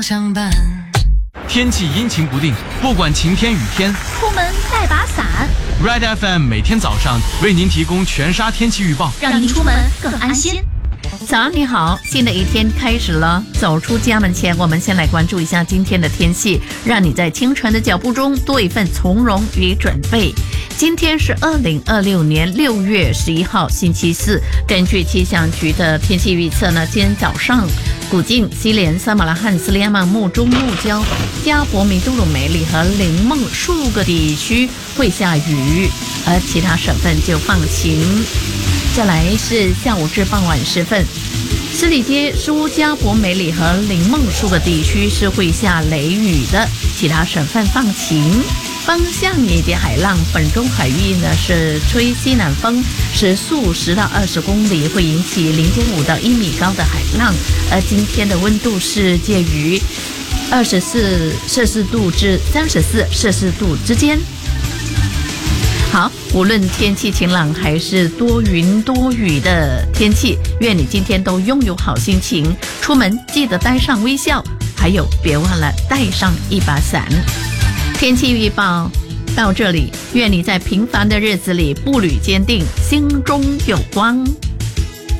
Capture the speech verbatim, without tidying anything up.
相伴。 天气阴晴不定，不管晴天雨天， 出门带把伞。 Red F M 每天早上为您提供全沙天气预报， 让您出门更安心。 早上你好，新的一天开始了。走出家门前，我们先来关注一下今天的天气，让你在清晨的脚步中多一份从容与准备。今天是二零二六年六月十一号，星期四。根据气象局的天气预测呢，今天早上古晋、西连、撒马拉罕、斯里亚曼、木中、木焦、加博米、杜鲁梅里和临梦数个地区会下雨，而其他省份就放晴。再来是下午至傍晚时分，十里街、苏加博梅里和临梦数个地区是会下雷雨的，其他省份放晴。风向以及海浪，本周海域呢是吹西南风，时速十到二十公里，会引起零点五到一米高的海浪。而今天的温度是介于二十四摄氏度至三十四摄氏度之间。好，无论天气晴朗还是多云多雨的天气，愿你今天都拥有好心情。出门记得带上微笑，还有别忘了带上一把伞。天气预报到这里，愿你在平凡的日子里步履坚定，心中有光。